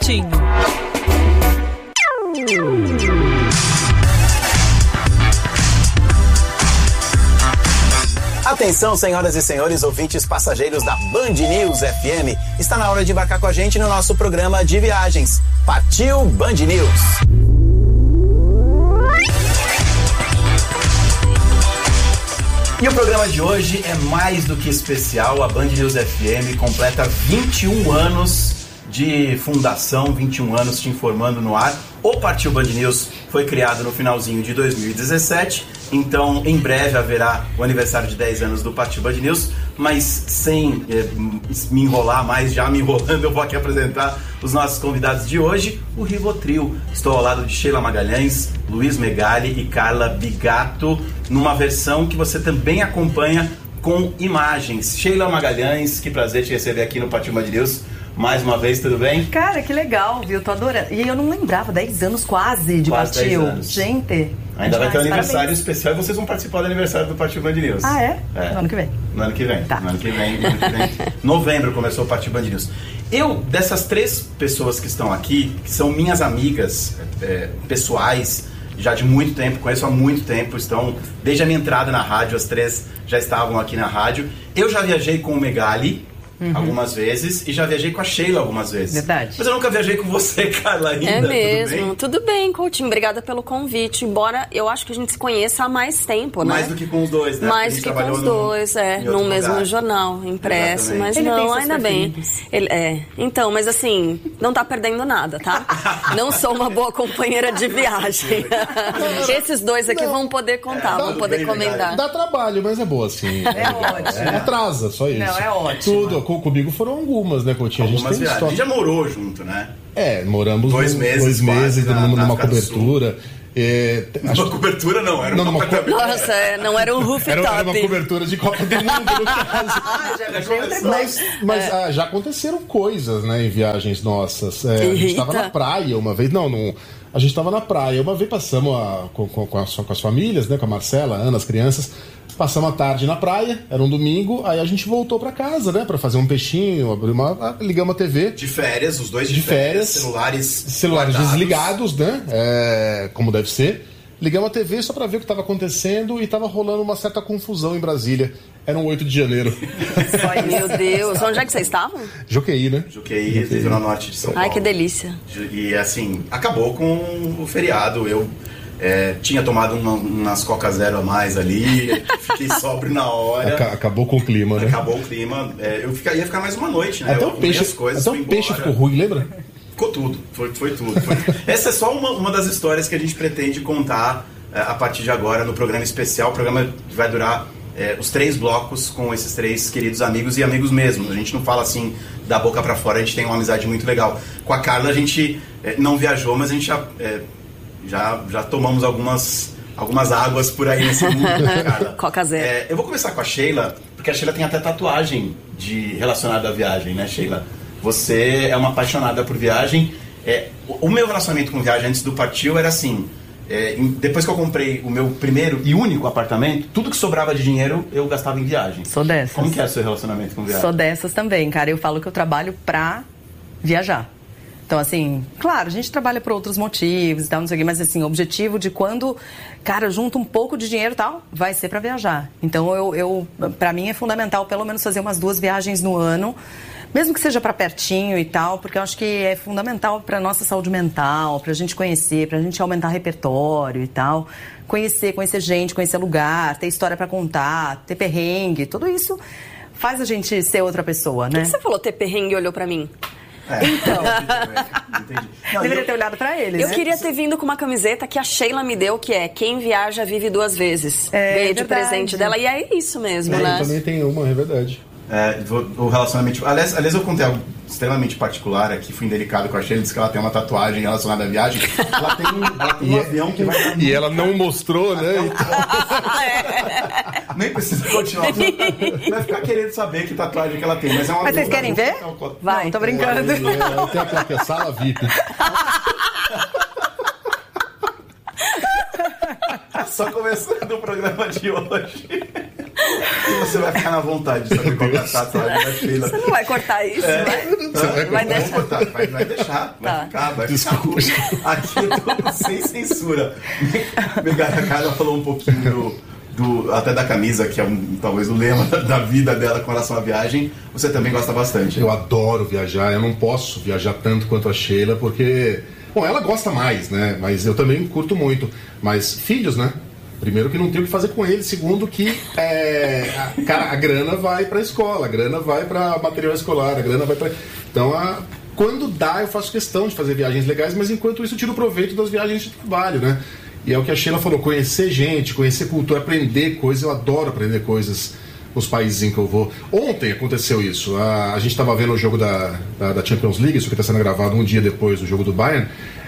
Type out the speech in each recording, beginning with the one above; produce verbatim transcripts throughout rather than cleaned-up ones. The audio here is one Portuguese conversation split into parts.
pertinho. Atenção, senhoras e senhores, ouvintes passageiros da Band News F M. Está na hora de embarcar com a gente no nosso programa de viagens. Partiu Band News! E o programa de hoje é mais do que especial. A Band News F M completa vinte e um anos de fundação, vinte e um anos te informando no ar. O Partiu Band News foi criado no finalzinho de dois mil e dezessete, então em breve haverá o aniversário de dez anos do Partiu Band News, mas sem eh, me enrolar mais, já me enrolando, eu vou aqui apresentar os nossos convidados de hoje, o Rivotril. Estou ao lado de Sheila Magalhães, Luiz Megali e Carla Bigato, numa versão que você também acompanha com imagens. Sheila Magalhães, que prazer te receber aqui no Partiu Band News. Mais uma vez, tudo bem? Cara, que legal, viu? Tô adorando. E eu não lembrava, dez anos quase de quase Partiu. dez anos. Gente. Ainda vai ter um aniversário parabéns. especial e vocês vão participar do aniversário do Partiu Band News. Ah, é? É. No ano que vem. No ano que vem. Tá. No ano que vem, no ano que vem. Novembro começou o Partiu Band News. Eu, dessas três pessoas que estão aqui, que são minhas amigas é, pessoais, já de muito tempo, conheço há muito tempo, estão desde a minha entrada na rádio, as três já estavam aqui na rádio. Eu já viajei com o Megali, Uhum. algumas vezes, e já viajei com a Sheila algumas vezes. Verdade. Mas eu nunca viajei com você, Carla, ainda. É mesmo. Tudo bem, Tudo bem, Coutinho. Obrigada pelo convite. Embora eu acho que a gente se conheça há mais tempo, né? Mais do que com os dois, né? Mais do que com os dois, é. No mesmo lugar. Jornal, impresso. Exatamente. Mas Ele não, ainda bem. Ele, é. Então, mas assim, não tá perdendo nada, tá? Não sou uma boa companheira de viagem. Esses dois aqui não. vão poder contar, é, vão poder comentar. Dá trabalho, mas é boa, assim. É ótimo. É, atrasa, só isso. Não, é ótimo. Tudo, com, comigo foram algumas, né, Coutinho? Algumas a gente tem viagens. A gente já morou junto, né? É, moramos dois um, meses, dois meses na, numa, na numa cobertura. É, acho... Uma cobertura não, era não, uma numa co... Nossa, não era um rooftop. Era, era uma cobertura de Copa do Mundo, no caso. Ah, já, já mas mas é. ah, já aconteceram coisas, né, em viagens nossas. É, a gente estava na praia uma vez, não, não... A gente estava na praia, uma vez passamos a, com, com, com, as, com as famílias, né, com a Marcela, a Ana, as crianças, passamos a tarde na praia, era um domingo, aí a gente voltou para casa, né, para fazer um peixinho, abrir uma, ligamos a T V. De férias, os dois de, de férias, férias, celulares celulares guardados. desligados, né, é, como deve ser. Ligamos a T V só para ver o que estava acontecendo e estava rolando uma certa confusão em Brasília. Era um oito de janeiro. Meu Deus, onde é que vocês estavam? Joqueí, né? Joqueí, Zona Norte de São Paulo. Ai, que delícia. E assim, acabou com o feriado. Eu é, tinha tomado uma, umas Coca Zero a mais ali, fiquei sóbrio na hora. Acabou com o clima, né? Acabou o clima. É, eu fica, ia ficar mais uma noite, né? Até eu o peixe, as coisas, até o peixe ficou ruim, lembra? Ficou tudo, foi, foi tudo. Foi. Essa é só uma, uma das histórias que a gente pretende contar é, a partir de agora no programa especial. O programa vai durar é, os três blocos com esses três queridos amigos e amigos mesmo. A gente não fala assim da boca pra fora, a gente tem uma amizade muito legal. Com a Carla a gente é, não viajou, mas a gente já, é, já, já tomamos algumas, algumas águas por aí nesse mundo, Carla. Coca Zero. É, eu vou começar com a Sheila, porque a Sheila tem até tatuagem de, relacionada à viagem, né, Sheila? Você é uma apaixonada por viagem. É, o meu relacionamento com viagem antes do Partiu era assim... É, depois que eu comprei o meu primeiro e único apartamento, tudo que sobrava de dinheiro eu gastava em viagem. Sou dessas. Como que é o seu relacionamento com viagem? Sou dessas também, cara. Eu falo que eu trabalho pra viajar. Então, assim, claro, a gente trabalha por outros motivos e tal, não sei o quê, mas assim, o objetivo de quando, cara, junto um pouco de dinheiro e tal, vai ser pra viajar. Então, eu, eu, pra mim é fundamental pelo menos fazer umas duas viagens no ano, mesmo que seja para pertinho e tal, porque eu acho que é fundamental para nossa saúde mental, para a gente conhecer, para a gente aumentar repertório e tal. Conhecer, conhecer gente, conhecer lugar, ter história para contar, ter perrengue, tudo isso faz a gente ser outra pessoa, né? Por que você falou ter perrengue e olhou para mim? É, então, entendi. Não, deveria eu... ter olhado para eles. Eu né? queria ter vindo com uma camiseta que a Sheila me deu, que é quem viaja vive duas vezes. É, Ganhei de verdade. presente dela e é isso mesmo, É, né? eu também tenho uma, é verdade. É, o relacionamento... Aliás, aliás, eu contei algo extremamente particular aqui, fui indelicado com a Sheila, disse que ela tem uma tatuagem relacionada à viagem. Ela tem um, ela tem um avião que vai... E ela não mostrou, né? Então... Nem precisa continuar. Vai ficar querendo saber que tatuagem que ela tem. Mas, é uma mas vocês querem ver? Vai, tô brincando. É, é, tem aquela que é sala V I P. Só começando o programa de hoje. E você vai ficar na vontade de saber qual é a tatuagem da Sheila. Você não vai cortar isso, É. vai? vai, vai deixar. Vai, vai, vai deixar, vai Tá. ficar, vai Desculpa. ficar. Aqui é tudo sem censura. A Carla falou um pouquinho do, do, até da camisa, que é um, talvez o lema da vida dela com relação à viagem. Você também gosta bastante. Eu adoro viajar, eu não posso viajar tanto quanto a Sheila, porque... Bom, ela gosta mais, né? Mas eu também curto muito. Mas filhos, né? Primeiro que não tem o que fazer com eles. Segundo que é, a, a grana vai para a escola, a grana vai para material escolar, a grana vai para... Então, a, quando dá, eu faço questão de fazer viagens legais, mas enquanto isso eu tiro proveito das viagens de trabalho, né? E é o que a Sheila falou, conhecer gente, conhecer cultura, aprender coisas. Eu adoro aprender coisas nos países em que eu vou. Ontem aconteceu isso. A, a gente estava vendo o jogo da, da, da Champions League, isso que está sendo gravado um dia depois do jogo do Bayern,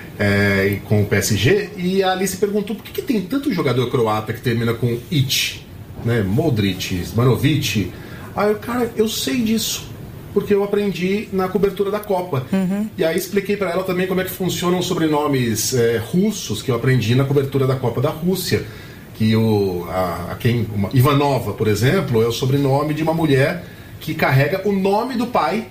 é, com o P S G, e a Alice perguntou por que, que tem tanto jogador croata que termina com Ić, né? Modric, Manovic. Aí eu, cara, eu sei disso, porque eu aprendi na cobertura da Copa. Uhum. E aí expliquei para ela também como é que funcionam os sobrenomes é, russos, que eu aprendi na cobertura da Copa da Rússia. Que o, a, a quem, uma, Ivanova, por exemplo, é o sobrenome de uma mulher que carrega o nome do pai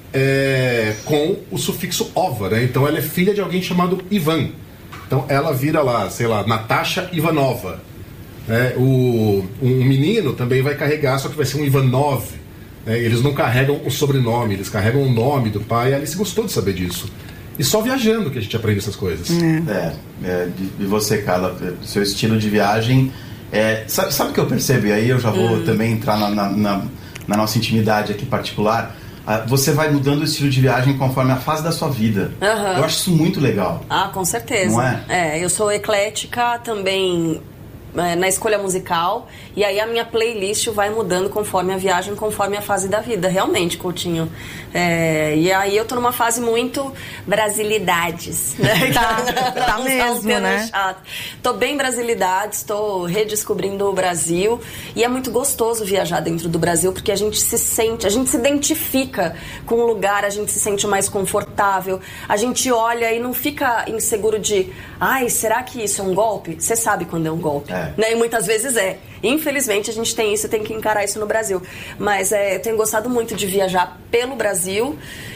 é, com o sufixo ova, né? Então ela é filha de alguém chamado Ivan. Então ela vira lá, sei lá, Natasha Ivanova. Né? O, um menino também vai carregar, só que vai ser um Ivanov. Né? Eles não carregam o sobrenome, eles carregam o nome do pai. A Alice gostou de saber disso. E só viajando que a gente aprende essas coisas. É, é de, de você, Carla, seu estilo de viagem. É, sabe, sabe o que eu percebo? E aí eu já vou hum. também entrar na, na, na, na nossa intimidade aqui particular. Ah, você vai mudando o estilo de viagem conforme a fase da sua vida. Uhum. Eu acho isso muito legal. Ah, com certeza. Não é? É, eu sou eclética também é, na escolha musical. E aí a minha playlist vai mudando conforme a viagem, conforme a fase da vida. Realmente, Coutinho. É, e aí eu tô numa fase muito brasilidades, né? Tá, tá mesmo, né? Chato. Tô bem brasilidades, tô redescobrindo o Brasil. E é muito gostoso viajar dentro do Brasil, porque a gente se sente, a gente se identifica com o lugar, a gente se sente mais confortável. A gente olha e não fica inseguro de, ai, será que isso é um golpe? Você sabe quando é um golpe, é. Né? E muitas vezes é. Infelizmente a gente tem isso e tem que encarar isso no Brasil. Mas é, eu tenho gostado muito de viajar pelo Brasil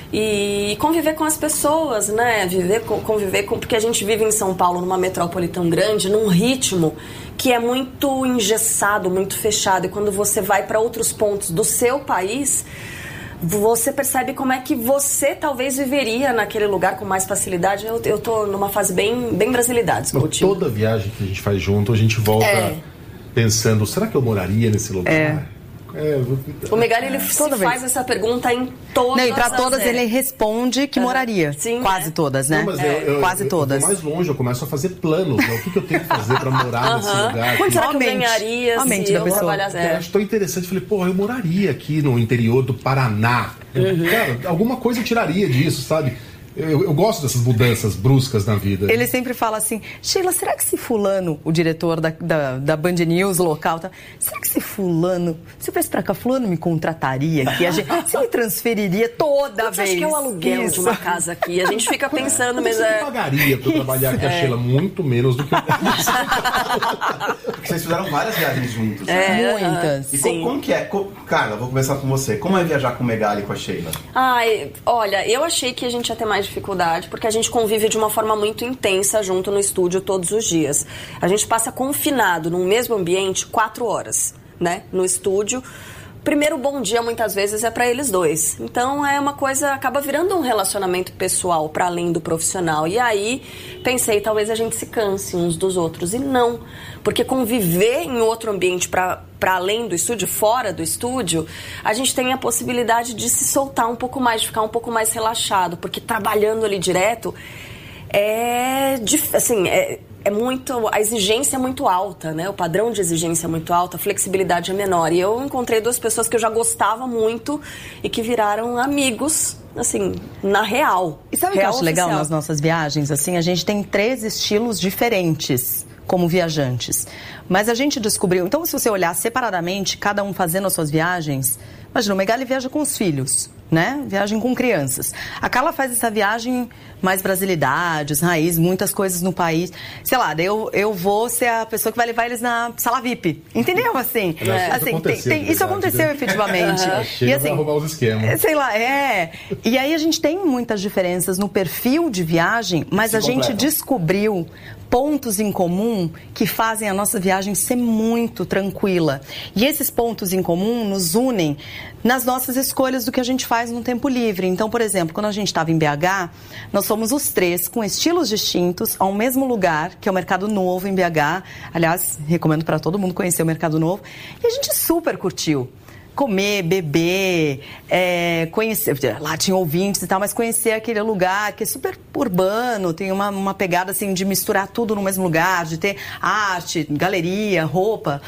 e conviver com as pessoas, né? Viver, conviver com... Porque a gente vive em São Paulo, numa metrópole tão grande, num ritmo que é muito engessado, muito fechado. E quando você vai para outros pontos do seu país, você percebe como é que você talvez viveria naquele lugar com mais facilidade. Eu, eu tô numa fase bem, bem brasilidades. Toda viagem que a gente faz junto, a gente volta... É. Pensando, será que eu moraria nesse lugar? É. É, o Megali, ele se faz vez. essa pergunta em todas Não, e para todas é. ele responde que moraria. Sim, Quase é. todas, né? Não, mas é. eu, eu, Quase eu, todas. Eu vou mais longe, eu começo a fazer planos. Né? O que, que eu tenho que fazer para morar nesse lugar? Quanto será que eu Mente. ganharia A se mente da eu pessoa. trabalhasse? Eu acho tão interessante. Falei, porra, eu moraria aqui no interior do Paraná. Uhum. Cara, alguma coisa eu tiraria disso, sabe? Eu, eu gosto dessas mudanças bruscas na vida. Ele sempre fala assim, Sheila, será que se fulano, o diretor da, da, da Band News local, tá, será que se fulano, se eu viesse pra cá, fulano me contrataria aqui? A gente, você me transferiria toda Quanto vez? Acho que é o aluguel Isso. de uma casa aqui. A gente fica pensando, mas você é... Você pagaria pra eu trabalhar aqui, a Sheila, muito menos do que eu Porque vocês fizeram várias viagens juntos. É, né? muitas. E como, como que é? Como, Carla, vou começar com você. Como é viajar com o Megali e com a Sheila? Ai, olha, eu achei que a gente ia ter mais dificuldade, porque a gente convive de uma forma muito intensa junto no estúdio todos os dias. A gente passa confinado num mesmo ambiente quatro horas, né, no estúdio. Primeiro bom dia, muitas vezes, é para eles dois. Então, é uma coisa, acaba virando um relacionamento pessoal para além do profissional. E aí, pensei, talvez a gente se canse uns dos outros. E não, porque conviver em outro ambiente para para além do estúdio, fora do estúdio, a gente tem a possibilidade de se soltar um pouco mais, de ficar um pouco mais relaxado. Porque trabalhando ali direto, é, assim, é, é muito, a exigência é muito alta, né? O padrão de exigência é muito alto, a flexibilidade é menor. E eu encontrei duas pessoas que eu já gostava muito e que viraram amigos, assim, na real. E sabe o que eu acho legal nas nossas viagens? Assim, a gente tem três estilos diferentes como viajantes. Mas a gente descobriu... Então, se você olhar separadamente, cada um fazendo as suas viagens... Imagina, o Megali viaja com os filhos. né? Viagem com crianças. A Carla faz essa viagem mais brasilidades, raiz, muitas coisas no país. Sei lá, eu, eu vou ser a pessoa que vai levar eles na sala V I P. Entendeu? Assim, é, assim isso tem, aconteceu, tem, isso aconteceu né? efetivamente. Chega e assim, pra arrumar os esquemas. Sei lá, é. E aí a gente tem muitas diferenças no perfil de viagem, mas Se a gente completam. descobriu pontos em comum que fazem a nossa viagem ser muito tranquila. E esses pontos em comum nos unem nas nossas escolhas do que a gente faz no tempo livre. Então, por exemplo, quando a gente estava em B H, nós fomos os três com estilos distintos ao mesmo lugar, que é o Mercado Novo em B H. Aliás, recomendo para todo mundo conhecer o Mercado Novo. E a gente super curtiu. Comer, beber, é, conhecer, lá tinha ouvintes e tal, mas conhecer aquele lugar que é super urbano, tem uma, uma pegada assim de misturar tudo no mesmo lugar, de ter arte, galeria, roupa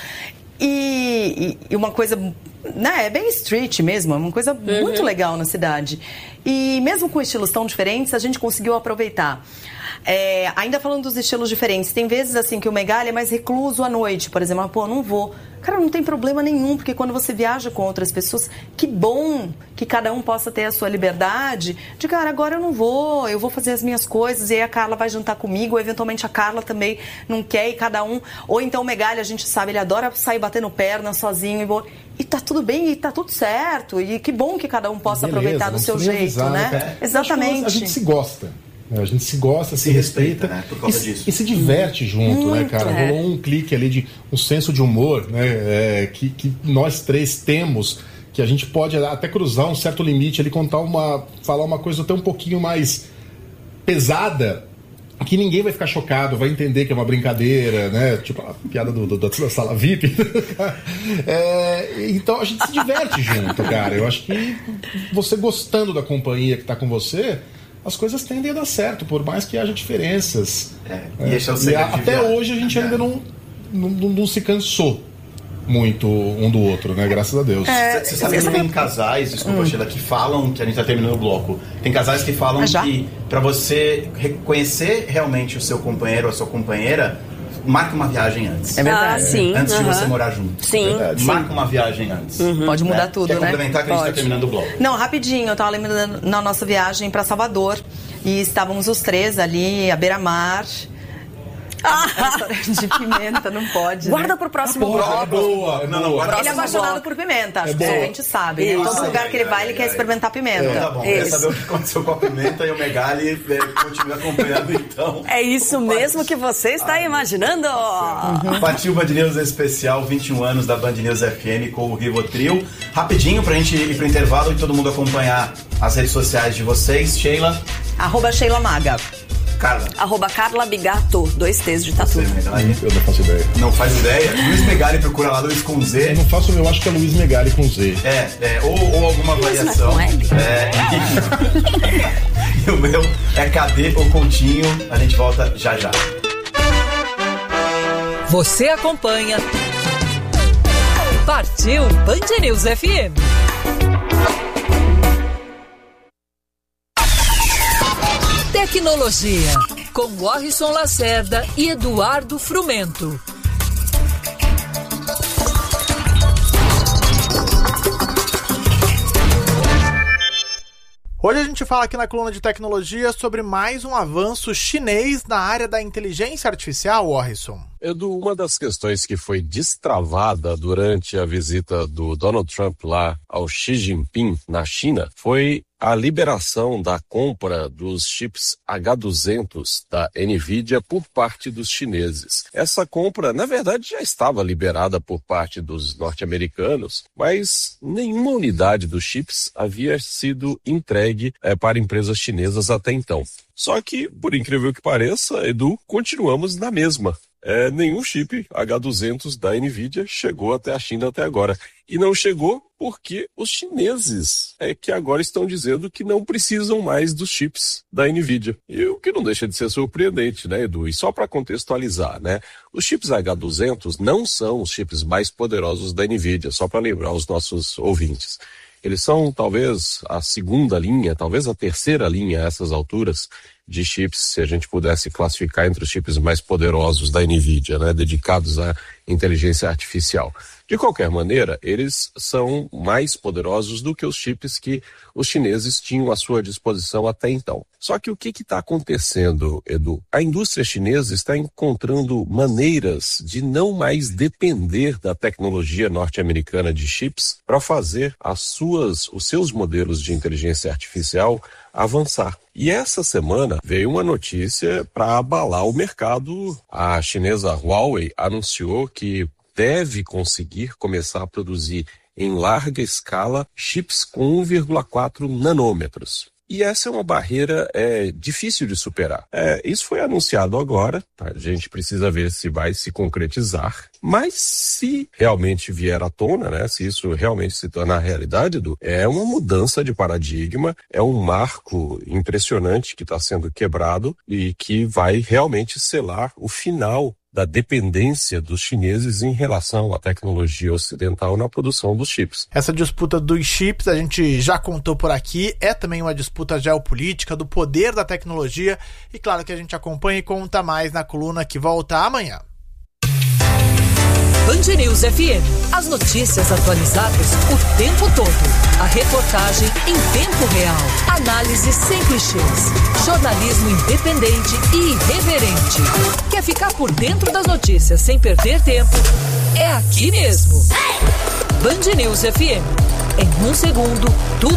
e, e, e uma coisa, né, é bem street mesmo, é uma coisa uhum. muito legal na cidade. E mesmo com estilos tão diferentes, a gente conseguiu aproveitar. É, ainda falando dos estilos diferentes, tem vezes assim que o Megali é mais recluso à noite, por exemplo, pô, não vou. Cara, não tem problema nenhum, porque quando você viaja com outras pessoas, que bom que cada um possa ter a sua liberdade de, cara, agora eu não vou, eu vou fazer as minhas coisas, e aí a Carla vai jantar comigo, ou eventualmente a Carla também não quer, e cada um... Ou então o Megali, a gente sabe, ele adora sair batendo perna sozinho, e, vou... e tá tudo bem, e tá tudo certo, e que bom que cada um possa Beleza, aproveitar do seu jeito, avisar, né? né? Exatamente. A gente se gosta. A gente se gosta, se, se respeita, respeita né? Por causa e, disso. E se diverte junto, muito, né, cara? É. Rolou um clique ali de um senso de humor, né? É, que, que nós três temos, que a gente pode até cruzar um certo limite ali, contar uma, falar uma coisa até um pouquinho mais pesada, que ninguém vai ficar chocado, vai entender que é uma brincadeira, né? Tipo a piada do, do, da sala V I P. É, então a gente se diverte junto, cara. Eu acho que você gostando da companhia que tá com você, as coisas tendem a dar certo, por mais que haja diferenças. É, e esse é o segredo. E até hoje a gente ainda não, não, não se cansou muito um do outro, né? Graças a Deus. É, você sabe que tem casais, desculpa, hum. Sheila, que falam, que a gente tá terminando o bloco, tem casais que falam ah, que pra você reconhecer realmente o seu companheiro ou a sua companheira, marca uma viagem antes. É verdade. Ah, sim. Antes uhum. de você morar junto. Sim. É sim. Marca uma viagem antes. Uhum. Pode mudar né? tudo, Quer né? complementar que Pode. A gente tá terminando o bloco. Não, rapidinho, eu tava lembrando na nossa viagem pra Salvador e estávamos os três ali, à beira-mar. Ah. De pimenta, não pode. Guarda né? pro próximo bloco. bloco. Boa, não, não, boa. Ele é apaixonado por pimenta, acho é que a gente sabe. Né? Todo lugar que ele vai, ele quer experimentar pimenta. É, tá bom, isso. Quer saber o que aconteceu com a pimenta e o Megali é, continua acompanhando, então. É isso mesmo que você está Ai, imaginando. Uhum. Partiu Band News especial, vinte e um anos da Band News F M com o Rivotril. Rapidinho, pra gente ir pro intervalo e todo mundo acompanhar as redes sociais de vocês. Sheila. Arroba Sheila Maga. Carla. Arroba Carla Bigato, dois T's de tatu. Eu não faço ideia. Não faz ideia? Luiz Megali, procura lá, Luiz com Z. Eu não faço, eu acho que é Luiz Megali com Z. É, é ou, ou alguma Luiz variação. É, e o meu é Cadê o Continho? A gente volta já já. Você acompanha Partiu Band News F M. Tecnologia, com Warrison Lacerda e Eduardo Frumento. Hoje a gente fala aqui na coluna de tecnologia sobre mais um avanço chinês na área da inteligência artificial, Warrison. Edu, uma das questões que foi destravada durante a visita do Donald Trump lá ao Xi Jinping na China foi a liberação da compra dos chips H duzentos da NVIDIA por parte dos chineses. Essa compra, na verdade, já estava liberada por parte dos norte-americanos, mas nenhuma unidade dos chips havia sido entregue é, para empresas chinesas até então. Só que, por incrível que pareça, Edu, continuamos na mesma. É, nenhum chip H duzentos da NVIDIA chegou até a China até agora. E não chegou porque os chineses é que agora estão dizendo que não precisam mais dos chips da NVIDIA. E o que não deixa de ser surpreendente, né, Edu? E só para contextualizar, né? Os chips H duzentos não são os chips mais poderosos da NVIDIA, só para lembrar os nossos ouvintes. Eles são talvez a segunda linha, talvez a terceira linha a essas alturas de chips, se a gente pudesse classificar entre os chips mais poderosos da NVIDIA, né, dedicados à inteligência artificial. De qualquer maneira, eles são mais poderosos do que os chips que os chineses tinham à sua disposição até então. Só que o que está acontecendo, Edu? A indústria chinesa está encontrando maneiras de não mais depender da tecnologia norte-americana de chips para fazer as suas, os seus modelos de inteligência artificial avançar. E essa semana veio uma notícia para abalar o mercado. A chinesa Huawei anunciou que deve conseguir começar a produzir em larga escala chips com um vírgula quatro nanômetros. E essa é uma barreira é, difícil de superar. É, isso foi anunciado agora, tá? A gente precisa ver se vai se concretizar. Mas se realmente vier à tona, né, se isso realmente se tornar realidade, Edu, é uma mudança de paradigma, é um marco impressionante que está sendo quebrado e que vai realmente selar o final da dependência dos chineses em relação à tecnologia ocidental na produção dos chips. Essa disputa dos chips, a gente já contou por aqui, é também uma disputa geopolítica do poder da tecnologia e claro que a gente acompanha e conta mais na coluna que volta amanhã. Band News F M. As notícias atualizadas o tempo todo. A reportagem em tempo real. Análise sem clichês. Jornalismo independente e irreverente. Quer ficar por dentro das notícias sem perder tempo? É aqui mesmo. Band News F M. Em um segundo, tudo